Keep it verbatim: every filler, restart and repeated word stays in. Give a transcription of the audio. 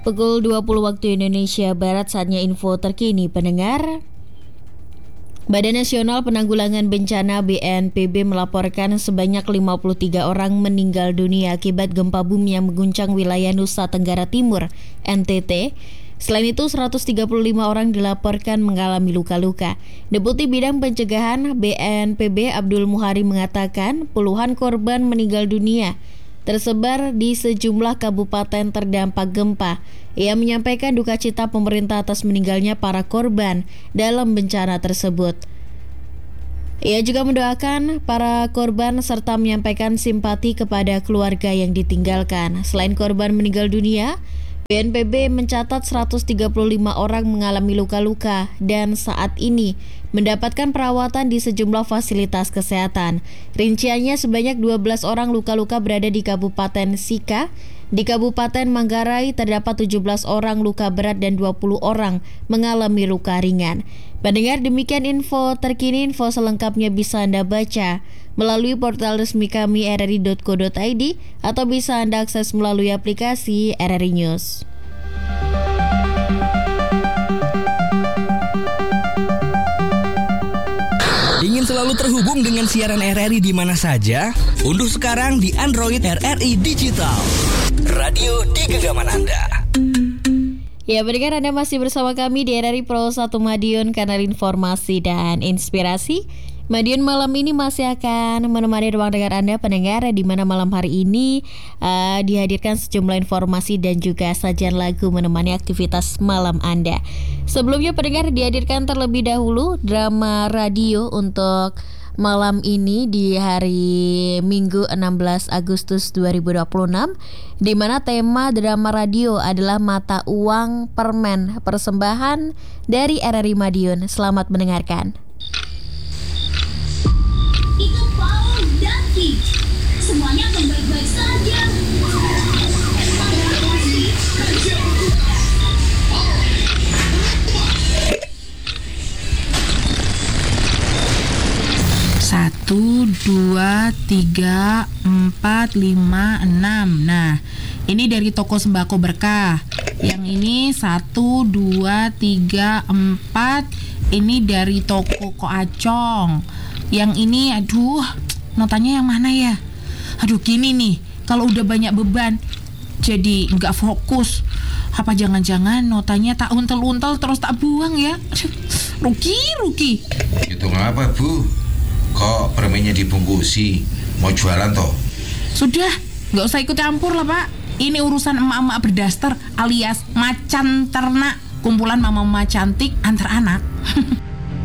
Pukul dua puluh waktu Indonesia Barat, saatnya info terkini pendengar. Badan Nasional Penanggulangan Bencana B N P B melaporkan sebanyak lima puluh tiga orang meninggal dunia akibat gempa bumi yang mengguncang wilayah Nusa Tenggara Timur, N T T. Selain itu, seratus tiga puluh lima orang dilaporkan mengalami luka-luka. Deputi Bidang Pencegahan B N P B Abdul Muhari mengatakan puluhan korban meninggal dunia tersebar di sejumlah kabupaten terdampak gempa. Ia menyampaikan duka cita pemerintah atas meninggalnya para korban dalam bencana tersebut. Ia juga mendoakan para korban serta menyampaikan simpati kepada keluarga yang ditinggalkan. Selain korban meninggal dunia, B N P B mencatat seratus tiga puluh lima orang mengalami luka-luka dan saat ini mendapatkan perawatan di sejumlah fasilitas kesehatan. Rinciannya sebanyak dua belas orang luka-luka berada di Kabupaten Sika. Di Kabupaten Manggarai terdapat tujuh belas orang luka berat dan dua puluh orang mengalami luka ringan. Pendengar, demikian info terkini. Info selengkapnya bisa Anda baca melalui portal resmi kami r r i dot co dot i d atau bisa Anda akses melalui aplikasi R R I News. Ingin selalu terhubung dengan siaran R R I di mana saja? Unduh sekarang di Android R R I Digital. Radio di genggaman Anda. Ya, pendengar, Anda masih bersama kami di R R I Pro satu Madiun, kanal informasi dan inspirasi. Madiun malam ini masih akan menemani ruang dengar Anda pendengar, di mana malam hari ini uh, dihadirkan sejumlah informasi dan juga sajian lagu menemani aktivitas malam Anda. Sebelumnya pendengar, dihadirkan terlebih dahulu drama radio untuk malam ini di hari Minggu enam belas Agustus dua ribu dua puluh enam, di mana tema drama radio adalah Mata Uang Permen, persembahan dari R R I Madiun. Selamat mendengarkan. Itu Paul dan Ki. Semuanya akan baik-baik saja. Satu, dua, tiga, empat, lima, enam. Nah, ini dari toko sembako berkah. Yang ini satu, dua, tiga, empat. Ini dari toko Koacong. Yang ini, aduh, notanya yang mana ya? Aduh, gini nih, kalau udah banyak beban jadi nggak fokus. Apa jangan-jangan notanya tak untel-untel terus tak buang ya? Rugi, rugi. Itu ngapa, Bu? Kok permennya dibungkusi? Mau jualan toh? Sudah, nggak usah ikut campur lah, Pak. Ini urusan emak-emak berdaster alias macan ternak, kumpulan mama-mama cantik antar anak.